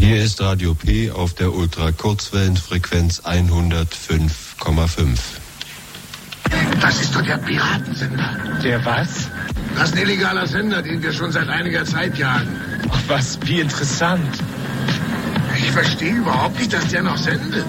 Hier ist Radio P auf der Ultrakurzwellenfrequenz 105,5. Das ist doch der Piratensender. Der was? Das ist ein illegaler Sender, den wir schon seit einiger Zeit jagen. Ach was, wie interessant. Ich verstehe überhaupt nicht, dass der noch sendet.